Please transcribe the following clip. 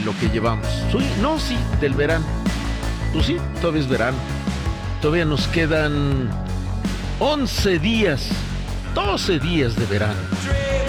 lo que llevamos. No, sí, del verano. Pues sí, todavía es verano. Todavía nos quedan 11 días, 12 días de verano.